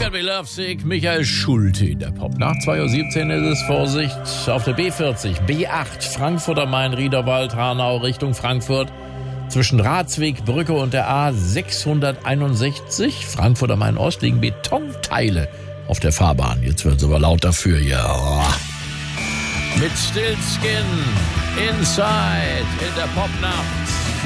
Can't Be Lovesick, Michael Schulte in der Pop. Nach 2:17 Uhr ist es Vorsicht auf der B40, B8, Frankfurt am Main, Riederwald, Hanau Richtung Frankfurt. Zwischen Ratsweg, Brücke und der A661, Frankfurt am Main Ost, liegen Betonteile auf der Fahrbahn. Jetzt wird es aber laut dafür, ja. Mit Stillskin, Inside, in der Popnacht.